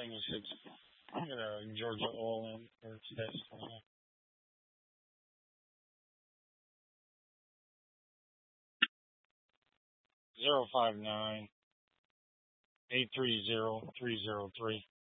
thing is it's get a Georgia oil in for test. 059 830 303.